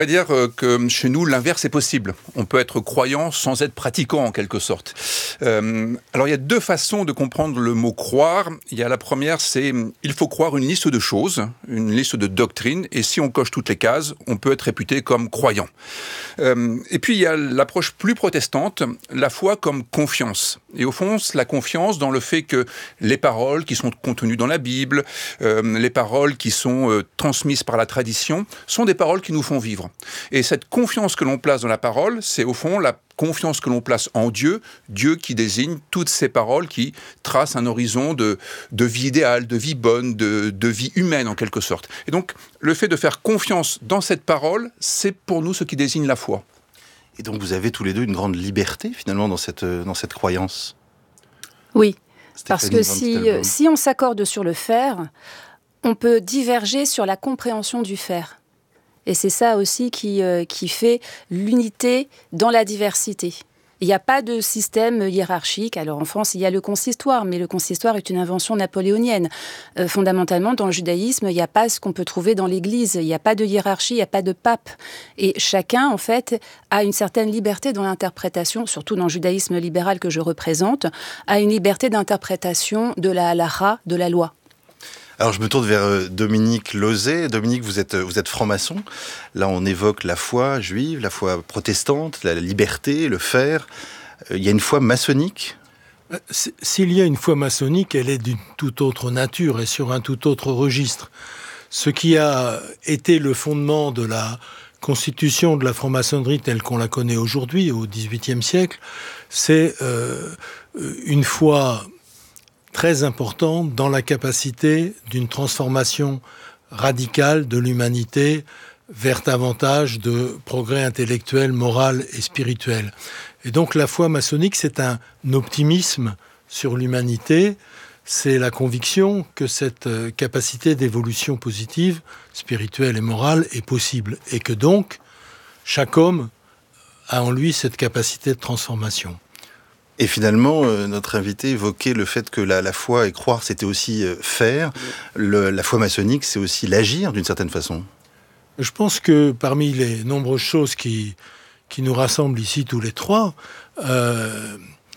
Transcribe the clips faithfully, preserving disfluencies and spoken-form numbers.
C'est-à-dire que chez nous, l'inverse est possible. On peut être croyant sans être pratiquant, en quelque sorte. Euh, alors, il y a deux façons de comprendre le mot « croire ». Il y a la première, c'est « il faut croire une liste de choses, une liste de doctrines, et si on coche toutes les cases, on peut être réputé comme croyant euh, ». Et puis, il y a l'approche plus protestante, la foi comme confiance. Et au fond, c'est la confiance dans le fait que les paroles qui sont contenues dans la Bible, euh, les paroles qui sont euh, transmises par la tradition, sont des paroles qui nous font vivre. Et cette confiance que l'on place dans la parole, c'est au fond la confiance que l'on place en Dieu, Dieu qui désigne toutes ces paroles qui tracent un horizon de, de vie idéale, de vie bonne, de, de vie humaine en quelque sorte. Et donc, le fait de faire confiance dans cette parole, c'est pour nous ce qui désigne la foi. Et donc vous avez tous les deux une grande liberté finalement dans cette, dans cette croyance. Oui, Stéphanie parce que si, euh, si on s'accorde sur le faire, on peut diverger sur la compréhension du faire. Et c'est ça aussi qui, euh, qui fait l'unité dans la diversité. Il n'y a pas de système hiérarchique. Alors en France, il y a le consistoire, mais le consistoire est une invention napoléonienne. Euh, fondamentalement, dans le judaïsme, il n'y a pas ce qu'on peut trouver dans l'Église. Il n'y a pas de hiérarchie, il n'y a pas de pape. Et chacun, en fait, a une certaine liberté dans l'interprétation, surtout dans le judaïsme libéral que je représente, a une liberté d'interprétation de la halakha, de la loi. Alors je me tourne vers Dominique Lauzet. Dominique, vous êtes, vous êtes franc-maçon. Là, on évoque la foi juive, la foi protestante, la liberté, le faire. Il y a une foi maçonnique ? S'il y a une foi maçonnique, elle est d'une toute autre nature et sur un tout autre registre. Ce qui a été le fondement de la constitution de la franc-maçonnerie telle qu'on la connaît aujourd'hui, au dix-huitième siècle, c'est euh, une foi très importante dans la capacité d'une transformation radicale de l'humanité vers davantage de progrès intellectuel, moral et spirituel. Et donc la foi maçonnique, c'est un optimisme sur l'humanité, c'est la conviction que cette capacité d'évolution positive, spirituelle et morale est possible, et que donc chaque homme a en lui cette capacité de transformation. Et finalement, euh, notre invité évoquait le fait que la, la foi et croire, c'était aussi euh, faire. Le, la foi maçonnique, c'est aussi l'agir d'une certaine façon. Je pense que parmi les nombreuses choses qui, qui nous rassemblent ici tous les trois, euh,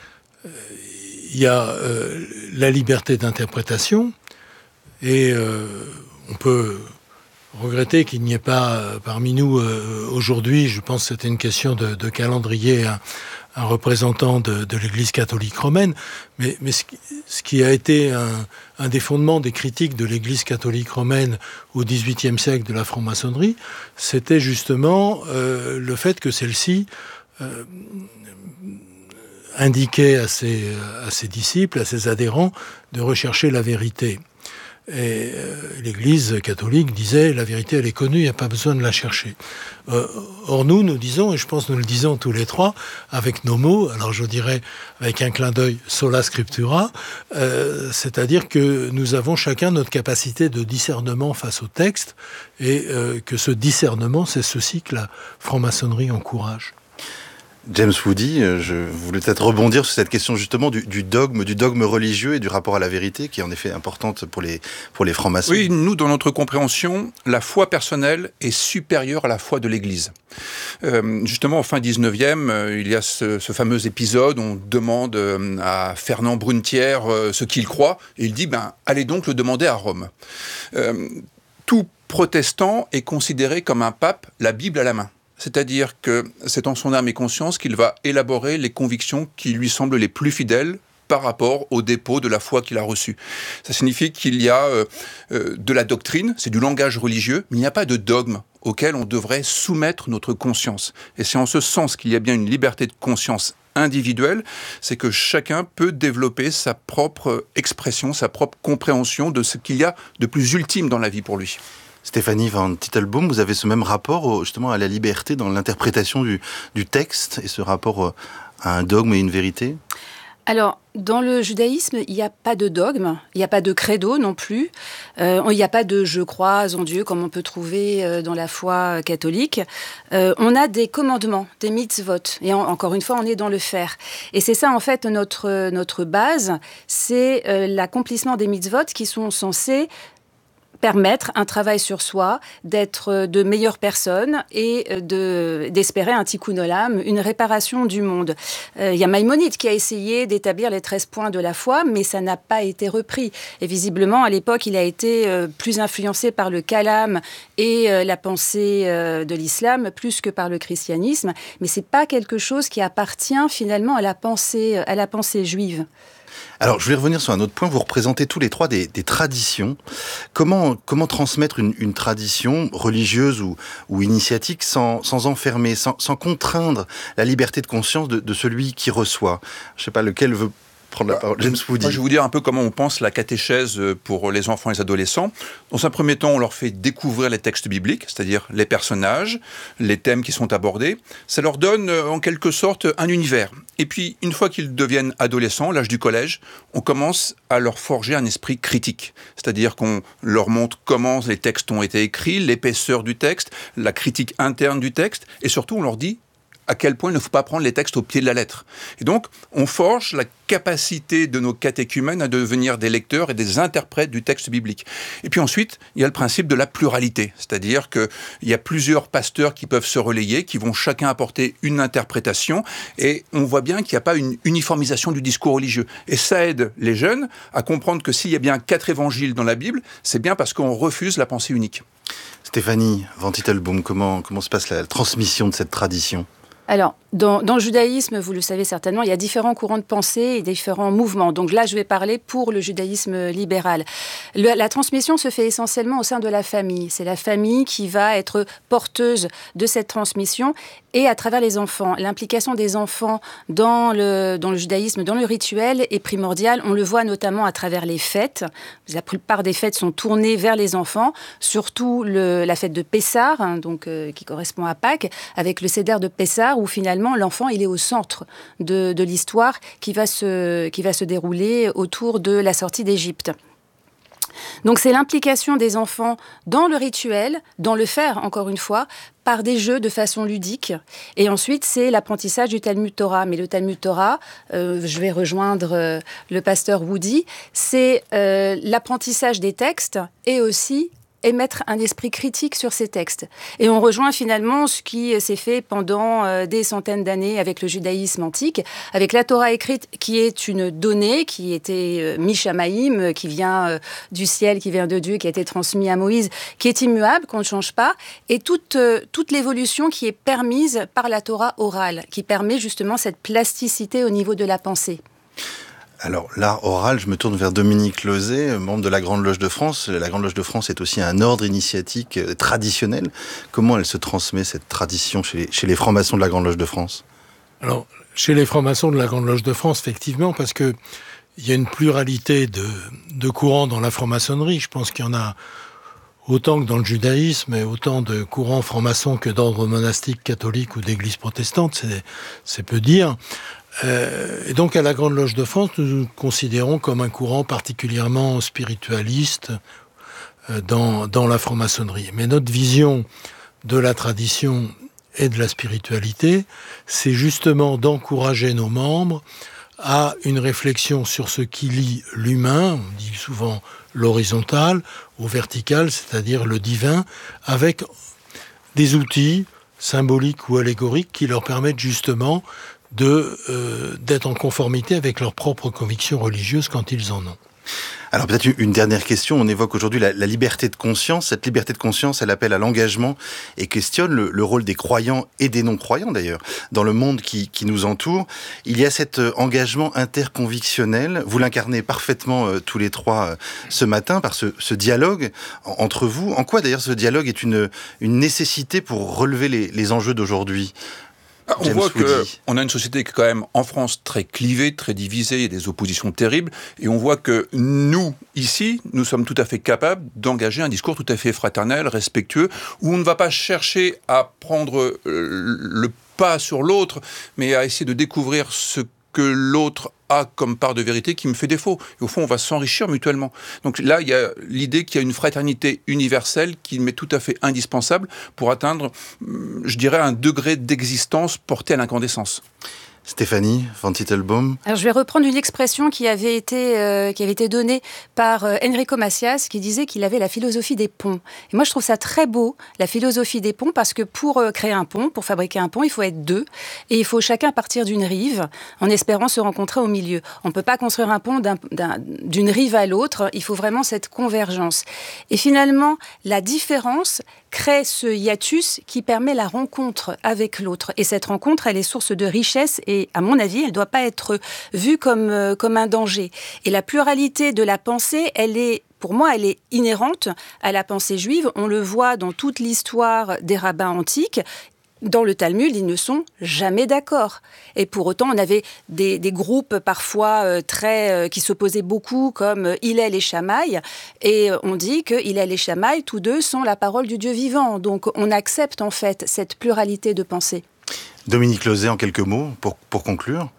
il y a euh, la liberté d'interprétation et euh, on peut regretter qu'il n'y ait pas euh, parmi nous euh, aujourd'hui, je pense que c'était une question de, de calendrier, un, un représentant de, de l'Église catholique romaine, mais, mais ce, qui, ce qui a été un, un des fondements des critiques de l'Église catholique romaine au dix-huitième siècle de la franc-maçonnerie, c'était justement euh, le fait que celle-ci euh, indiquait à ses, à ses disciples, à ses adhérents, de rechercher la vérité. Et euh, l'Église catholique disait la vérité elle est connue, il n'y a pas besoin de la chercher. Euh, or nous, nous disons, et je pense que nous le disons tous les trois, avec nos mots, alors je dirais avec un clin d'œil sola scriptura, euh, c'est-à-dire que nous avons chacun notre capacité de discernement face au texte, et euh, que ce discernement, c'est ceci que la franc-maçonnerie encourage. James Woody, je voulais peut-être rebondir sur cette question justement du, du dogme, du dogme religieux et du rapport à la vérité, qui est en effet importante pour les, pour les francs-maçons. Oui, nous, dans notre compréhension, la foi personnelle est supérieure à la foi de l'Église. Euh, justement, en fin dix-neuvième, euh, il y a ce, ce fameux épisode où on demande euh, à Fernand Brunetière euh, ce qu'il croit, et il dit, ben, allez donc le demander à Rome. Euh, tout protestant est considéré comme un pape, la Bible à la main. C'est-à-dire que c'est en son âme et conscience qu'il va élaborer les convictions qui lui semblent les plus fidèles par rapport au dépôt de la foi qu'il a reçue. Ça signifie qu'il y a euh, euh, de la doctrine, c'est du langage religieux, mais il n'y a pas de dogme auquel on devrait soumettre notre conscience. Et c'est en ce sens qu'il y a bien une liberté de conscience individuelle, c'est que chacun peut développer sa propre expression, sa propre compréhension de ce qu'il y a de plus ultime dans la vie pour lui. Stéphanie Van Titelbaum, vous avez ce même rapport justement à la liberté dans l'interprétation du, du texte et ce rapport à un dogme et une vérité ? Alors, dans le judaïsme, il n'y a pas de dogme, il n'y a pas de credo non plus, euh, il n'y a pas de « je crois en Dieu » comme on peut trouver euh, dans la foi catholique. Euh, on a des commandements, des mitzvot, et en, encore une fois, on est dans le faire. Et c'est ça, en fait, notre, notre base, c'est euh, l'accomplissement des mitzvot qui sont censés permettre un travail sur soi, d'être de meilleures personnes et de, d'espérer un tikkun olam, une réparation du monde. Euh, il y a Maïmonide qui a essayé d'établir les treize points de la foi, mais ça n'a pas été repris. Et visiblement, à l'époque, il a été euh, plus influencé par le kalam et euh, la pensée euh, de l'islam, plus que par le christianisme. Mais c'est pas quelque chose qui appartient finalement à la pensée, à la pensée juive. Alors, je voulais revenir sur un autre point. Vous représentez tous les trois des, des traditions. Comment, comment transmettre une, une tradition religieuse ou, ou initiatique sans, sans enfermer, sans, sans contraindre la liberté de conscience de, de celui qui reçoit? Je ne sais pas lequel veut prendre la parole. James Woody. Moi, je vais vous dire un peu comment on pense la catéchèse pour les enfants et les adolescents. Dans un premier temps, on leur fait découvrir les textes bibliques, c'est-à-dire les personnages, les thèmes qui sont abordés. Ça leur donne en quelque sorte un univers. Et puis, une fois qu'ils deviennent adolescents, l'âge du collège, on commence à leur forger un esprit critique. C'est-à-dire qu'on leur montre comment les textes ont été écrits, l'épaisseur du texte, la critique interne du texte, et surtout, on leur dit à quel point il ne faut pas prendre les textes au pied de la lettre. Et donc, on forge la capacité de nos catéchumènes à devenir des lecteurs et des interprètes du texte biblique. Et puis ensuite, il y a le principe de la pluralité, c'est-à-dire qu'il y a plusieurs pasteurs qui peuvent se relayer, qui vont chacun apporter une interprétation, et on voit bien qu'il n'y a pas une uniformisation du discours religieux. Et ça aide les jeunes à comprendre que s'il y a bien quatre évangiles dans la Bible, c'est bien parce qu'on refuse la pensée unique. Stéphanie Van Titelboom, comment, comment se passe la transmission de cette tradition ? Alors, dans, dans le judaïsme, vous le savez certainement, il y a différents courants de pensée et différents mouvements. Donc là, je vais parler pour le judaïsme libéral. Le, la transmission se fait essentiellement au sein de la famille. C'est la famille qui va être porteuse de cette transmission et à travers les enfants. L'implication des enfants dans le, dans le judaïsme, dans le rituel est primordiale. On le voit notamment à travers les fêtes. La plupart des fêtes sont tournées vers les enfants, surtout le, la fête de Pessah, hein, donc, euh, qui correspond à Pâques, avec le Seder de Pessah, où finalement l'enfant il est au centre de, de l'histoire qui va se, qui va se dérouler autour de la sortie d'Égypte. Donc c'est l'implication des enfants dans le rituel, dans le faire encore une fois, par des jeux de façon ludique. Et ensuite c'est l'apprentissage du Talmud Torah. Mais le Talmud Torah, euh, je vais rejoindre euh, le pasteur Woody, c'est euh, l'apprentissage des textes et aussi émettre un esprit critique sur ces textes. Et on rejoint finalement ce qui s'est fait pendant euh, des centaines d'années avec le judaïsme antique, avec la Torah écrite qui est une donnée, qui était euh, Mishamaïm, qui vient euh, du ciel, qui vient de Dieu, qui a été transmise à Moïse, qui est immuable, qu'on ne change pas, et toute, euh, toute l'évolution qui est permise par la Torah orale, qui permet justement cette plasticité au niveau de la pensée. Alors, l'art oral, je me tourne vers Dominique Lozé, membre de la Grande Loge de France. La Grande Loge de France est aussi un ordre initiatique traditionnel. Comment elle se transmet, cette tradition, chez les, chez les francs-maçons de la Grande Loge de France ? Alors, chez les francs-maçons de la Grande Loge de France, effectivement, parce que il y a une pluralité de, de courants dans la franc-maçonnerie. Je pense qu'il y en a autant que dans le judaïsme, et autant de courants francs-maçons que d'ordres monastiques catholiques ou d'églises protestantes, c'est, c'est peu dire. Euh, et donc à la Grande Loge de France, nous nous considérons comme un courant particulièrement spiritualiste euh, dans, dans la franc-maçonnerie. Mais notre vision de la tradition et de la spiritualité, c'est justement d'encourager nos membres à une réflexion sur ce qui lie l'humain, on dit souvent l'horizontal, au vertical, c'est-à-dire le divin, avec des outils symboliques ou allégoriques qui leur permettent justement de, euh, d'être en conformité avec leurs propres convictions religieuses quand ils en ont. Alors peut-être une dernière question, on évoque aujourd'hui la, la liberté de conscience. Cette liberté de conscience, elle appelle à l'engagement et questionne le, le rôle des croyants et des non-croyants d'ailleurs dans le monde qui, qui nous entoure. Il y a cet engagement interconvictionnel, vous l'incarnez parfaitement euh, tous les trois euh, ce matin par ce, ce dialogue en, entre vous. En quoi d'ailleurs ce dialogue est une, une nécessité pour relever les, les enjeux d'aujourd'hui ? On James voit qu'on a une société qui est quand même en France très clivée, très divisée, il y a des oppositions terribles, et on voit que nous, ici, nous sommes tout à fait capables d'engager un discours tout à fait fraternel, respectueux, où on ne va pas chercher à prendre le pas sur l'autre, mais à essayer de découvrir ce que l'autre a comme part de vérité qui me fait défaut. Et au fond, on va s'enrichir mutuellement. Donc là, il y a l'idée qu'il y a une fraternité universelle qui m'est tout à fait indispensable pour atteindre, je dirais, un degré d'existence porté à l'incandescence. Stéphanie Van Titelbaum. Alors, je vais reprendre une expression qui avait été, euh, qui avait été donnée par euh, Enrico Macias, qui disait qu'il avait la philosophie des ponts. Et moi, je trouve ça très beau, la philosophie des ponts, parce que pour euh, créer un pont, pour fabriquer un pont, il faut être deux. Et il faut chacun partir d'une rive, en espérant se rencontrer au milieu. On ne peut pas construire un pont d'un, d'un, d'une rive à l'autre, il faut vraiment cette convergence. Et finalement, la différence crée ce hiatus qui permet la rencontre avec l'autre. Et cette rencontre, elle est source de richesse et, à mon avis, elle ne doit pas être vue comme, euh, comme un danger. Et la pluralité de la pensée, elle est, pour moi, elle est inhérente à la pensée juive. On le voit dans toute l'histoire des rabbins antiques. Dans le Talmud, ils ne sont jamais d'accord. Et pour autant, on avait des, des groupes parfois euh, très, euh, qui s'opposaient beaucoup, comme euh, Hillel et Shammai. Et euh, on dit que Hillel et Shammai, tous deux, sont la parole du Dieu vivant. Donc on accepte en fait cette pluralité de pensée. Dominique Lozé, en quelques mots, pour, pour conclure.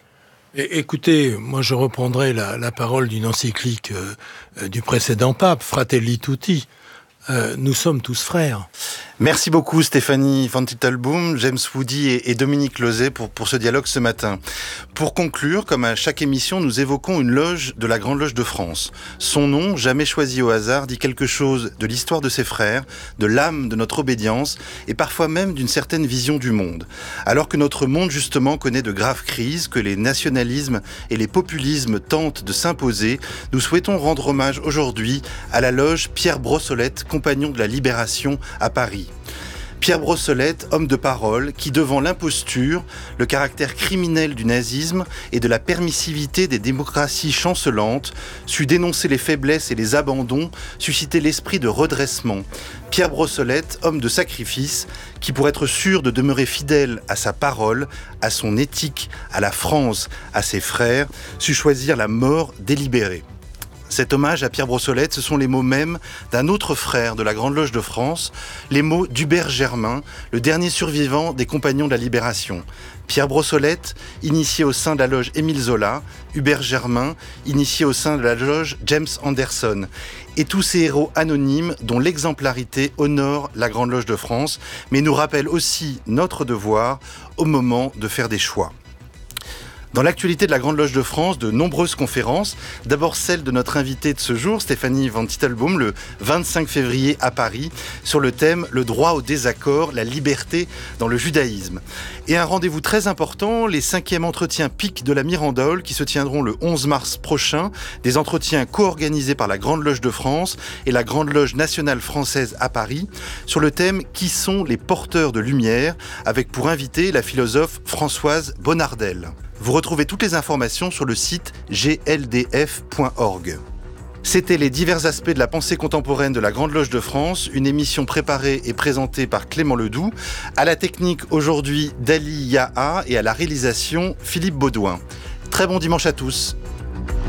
Et, écoutez, moi je reprendrai la, la parole d'une encyclique euh, du précédent pape, Fratelli Tutti. Euh, nous sommes tous frères. Merci beaucoup Stéphanie Van Titelbaum, James Woody et, et Dominique Lozé pour, pour ce dialogue ce matin. Pour conclure, comme à chaque émission, nous évoquons une loge de la Grande Loge de France. Son nom, jamais choisi au hasard, dit quelque chose de l'histoire de ses frères, de l'âme de notre obédience et parfois même d'une certaine vision du monde. Alors que notre monde justement connaît de graves crises, que les nationalismes et les populismes tentent de s'imposer, nous souhaitons rendre hommage aujourd'hui à la loge Pierre Brossolette, compagnon de la Libération à Paris. Pierre Brossolette, homme de parole, qui devant l'imposture, le caractère criminel du nazisme et de la permissivité des démocraties chancelantes, sut dénoncer les faiblesses et les abandons, susciter l'esprit de redressement. Pierre Brossolette, homme de sacrifice, qui pour être sûr de demeurer fidèle à sa parole, à son éthique, à la France, à ses frères, sut choisir la mort délibérée. Cet hommage à Pierre Brossolette, ce sont les mots mêmes d'un autre frère de la Grande Loge de France, les mots d'Hubert Germain, le dernier survivant des Compagnons de la Libération. Pierre Brossolette, initié au sein de la loge Émile Zola, Hubert Germain, initié au sein de la loge James Anderson, et tous ces héros anonymes dont l'exemplarité honore la Grande Loge de France, mais nous rappelle aussi notre devoir au moment de faire des choix. Dans l'actualité de la Grande Loge de France, de nombreuses conférences. D'abord celle de notre invitée de ce jour, Stéphanie Van Titelbaum, le vingt-cinq février à Paris, sur le thème « Le droit au désaccord, la liberté dans le judaïsme ». Et un rendez-vous très important, les cinquièmes entretiens P I C de la Mirandole, qui se tiendront le onze mars prochain, des entretiens co-organisés par la Grande Loge de France et la Grande Loge nationale française à Paris, sur le thème « Qui sont les porteurs de lumière ?», avec pour invité la philosophe Françoise Bonnardel. Vous retrouvez toutes les informations sur le site g l d f point org. C'était les divers aspects de la pensée contemporaine de la Grande Loge de France, une émission préparée et présentée par Clément Ledoux, à la technique aujourd'hui Dali Yaha et à la réalisation Philippe Baudouin. Très bon dimanche à tous.